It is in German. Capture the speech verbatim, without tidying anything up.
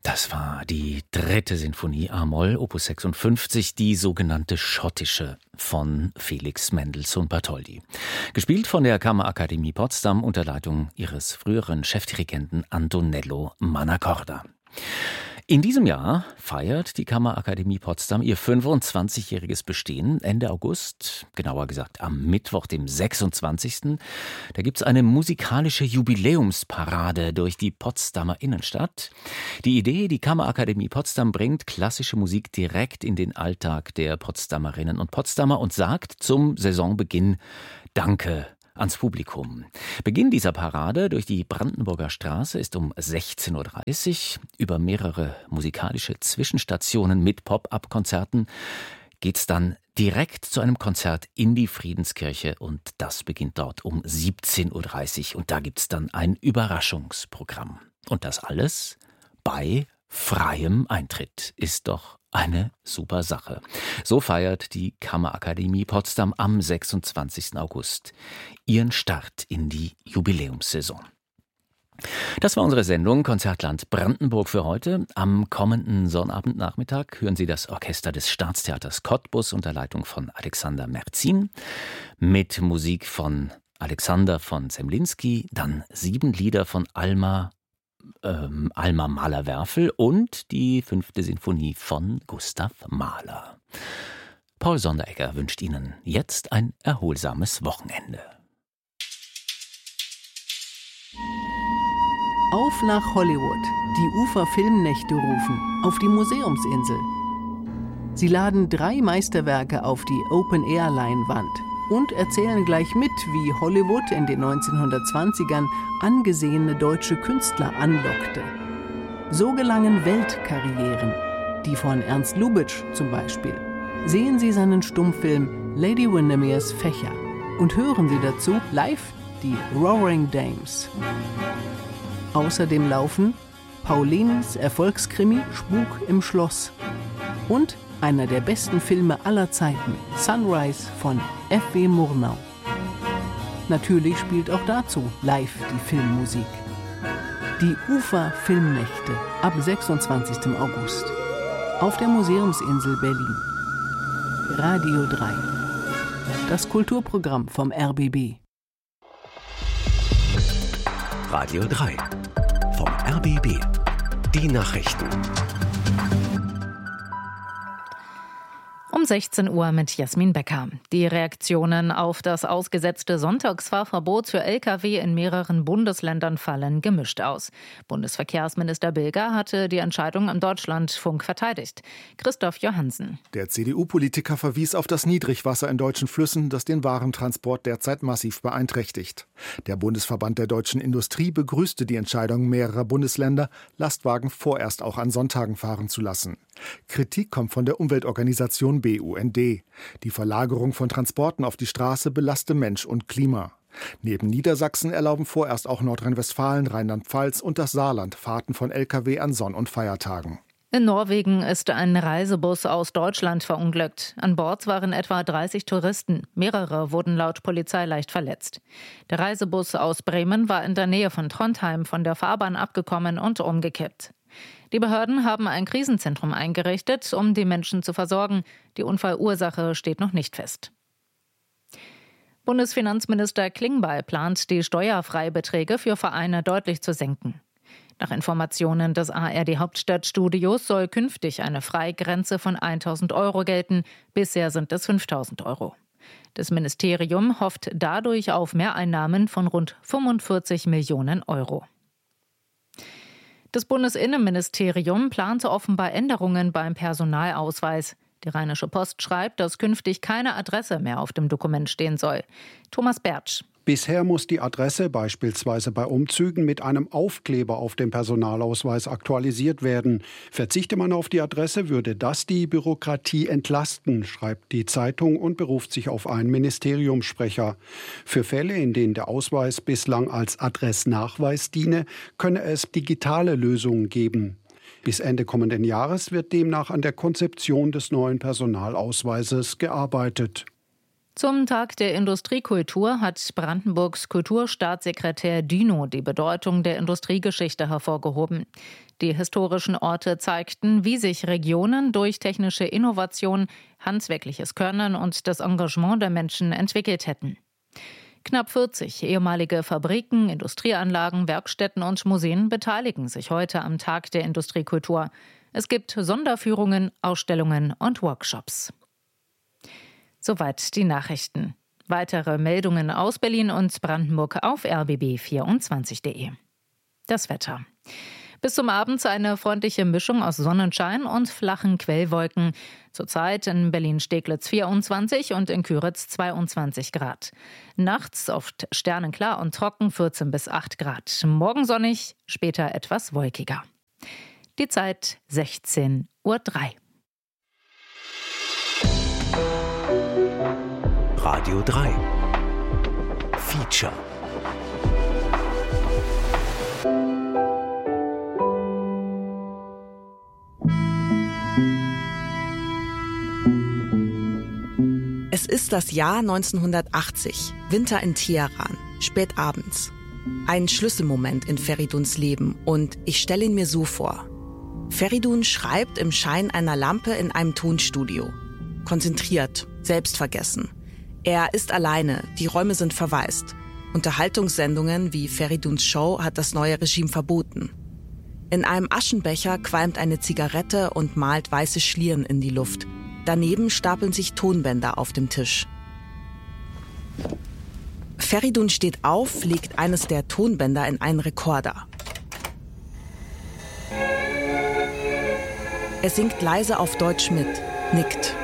Das war die dritte Sinfonie a-Moll, Opus sechsundfünfzig, die sogenannte schottische von Felix Mendelssohn Bartholdy. Gespielt von der Kammerakademie Potsdam unter Leitung ihres früheren Chefdirigenten Antonello Mannacorda. In diesem Jahr feiert die Kammerakademie Potsdam ihr fünfundzwanzigjähriges Bestehen Ende August, genauer gesagt am Mittwoch, dem sechsundzwanzigsten Da gibt's eine musikalische Jubiläumsparade durch die Potsdamer Innenstadt. Die Idee, die Kammerakademie Potsdam bringt klassische Musik direkt in den Alltag der Potsdamerinnen und Potsdamer und sagt zum Saisonbeginn Danke ans Publikum. Beginn dieser Parade durch die Brandenburger Straße ist um sechzehn Uhr dreißig. Über mehrere musikalische Zwischenstationen mit Pop-up-Konzerten geht's dann direkt zu einem Konzert in die Friedenskirche und das beginnt dort um siebzehn Uhr dreißig und da gibt's dann ein Überraschungsprogramm. Und das alles bei freiem Eintritt. Ist doch eine super Sache. So feiert die Kammerakademie Potsdam am sechsundzwanzigsten August ihren Start in die Jubiläumssaison. Das war unsere Sendung Konzertland Brandenburg für heute. Am kommenden Sonnabendnachmittag hören Sie das Orchester des Staatstheaters Cottbus unter Leitung von Alexander Merzin mit Musik von Alexander von Zemlinsky, dann sieben Lieder von Alma Ähm, Alma Mahler-Werfel und die fünfte Sinfonie von Gustav Mahler. Paul Sonderegger wünscht Ihnen jetzt ein erholsames Wochenende. Auf nach Hollywood. Die Ufer-Filmnächte rufen auf die Museumsinsel. Sie laden drei Meisterwerke auf die Open-Air-Leinwand und erzählen gleich mit, wie Hollywood in den neunzehnhundertzwanzigern angesehene deutsche Künstler anlockte. So gelangen Weltkarrieren, die von Ernst Lubitsch zum Beispiel. Sehen Sie seinen Stummfilm Lady Windermere's Fächer und hören Sie dazu live die Roaring Dames. Außerdem laufen Paulinis Erfolgskrimi Spuk im Schloss und einer der besten Filme aller Zeiten, Sunrise von F W Murnau. Natürlich spielt auch dazu live die Filmmusik. Die Ufer-Filmnächte ab sechsundzwanzigsten August auf der Museumsinsel Berlin. Radio drei. Das Kulturprogramm vom R B B. Radio drei vom R B B. Die Nachrichten. Um sechzehn Uhr mit Jasmin Becker. Die Reaktionen auf das ausgesetzte Sonntagsfahrverbot für L K W in mehreren Bundesländern fallen gemischt aus. Bundesverkehrsminister Bilger hatte die Entscheidung im Deutschlandfunk verteidigt. Christoph Johansen. Der C D U-Politiker verwies auf das Niedrigwasser in deutschen Flüssen, das den Warentransport derzeit massiv beeinträchtigt. Der Bundesverband der deutschen Industrie begrüßte die Entscheidung mehrerer Bundesländer, Lastwagen vorerst auch an Sonntagen fahren zu lassen. Kritik kommt von der Umweltorganisation B U N D. Die Verlagerung von Transporten auf die Straße belaste Mensch und Klima. Neben Niedersachsen erlauben vorerst auch Nordrhein-Westfalen, Rheinland-Pfalz und das Saarland Fahrten von L K W an Sonn- und Feiertagen. In Norwegen ist ein Reisebus aus Deutschland verunglückt. An Bord waren etwa dreißig Touristen. Mehrere wurden laut Polizei leicht verletzt. Der Reisebus aus Bremen war in der Nähe von Trondheim von der Fahrbahn abgekommen und umgekippt. Die Behörden haben ein Krisenzentrum eingerichtet, um die Menschen zu versorgen. Die Unfallursache steht noch nicht fest. Bundesfinanzminister Klingbeil plant, die Steuerfreibeträge für Vereine deutlich zu senken. Nach Informationen des A R D-Hauptstadtstudios soll künftig eine Freigrenze von tausend Euro gelten. Bisher sind es fünftausend Euro. Das Ministerium hofft dadurch auf Mehreinnahmen von rund fünfundvierzig Millionen Euro. Das Bundesinnenministerium plante offenbar Änderungen beim Personalausweis. Die Rheinische Post schreibt, dass künftig keine Adresse mehr auf dem Dokument stehen soll. Thomas Bertsch. Bisher muss die Adresse beispielsweise bei Umzügen mit einem Aufkleber auf dem Personalausweis aktualisiert werden. Verzichte man auf die Adresse, würde das die Bürokratie entlasten, schreibt die Zeitung und beruft sich auf einen Ministeriumssprecher. Für Fälle, in denen der Ausweis bislang als Adressnachweis diene, könne es digitale Lösungen geben. Bis Ende kommenden Jahres wird demnach an der Konzeption des neuen Personalausweises gearbeitet. Zum Tag der Industriekultur hat Brandenburgs Kulturstaatssekretär Dünow die Bedeutung der Industriegeschichte hervorgehoben. Die historischen Orte zeigten, wie sich Regionen durch technische Innovation, handwerkliches Können und das Engagement der Menschen entwickelt hätten. Knapp vierzig ehemalige Fabriken, Industrieanlagen, Werkstätten und Museen beteiligen sich heute am Tag der Industriekultur. Es gibt Sonderführungen, Ausstellungen und Workshops. Soweit die Nachrichten. Weitere Meldungen aus Berlin und Brandenburg auf r b b vierundzwanzig punkt de. Das Wetter. Bis zum Abend eine freundliche Mischung aus Sonnenschein und flachen Quellwolken. Zurzeit in Berlin-Steglitz vierundzwanzig und in Küritz zweiundzwanzig Grad. Nachts oft sternenklar und trocken vierzehn bis acht Grad. Morgen sonnig, später etwas wolkiger. Die Zeit sechzehn Uhr drei. Radio drei Feature. Es ist das Jahr neunzehnhundertachtzig, Winter in Teheran, spät abends. Ein Schlüsselmoment in Feriduns Leben und ich stelle ihn mir so vor. Feridun schreibt im Schein einer Lampe in einem Tonstudio. Konzentriert, selbstvergessen. Er ist alleine, die Räume sind verwaist. Unterhaltungssendungen wie Feriduns Show hat das neue Regime verboten. In einem Aschenbecher qualmt eine Zigarette und malt weiße Schlieren in die Luft. Daneben stapeln sich Tonbänder auf dem Tisch. Feridun steht auf, legt eines der Tonbänder in einen Rekorder. Er singt leise auf Deutsch mit, nickt.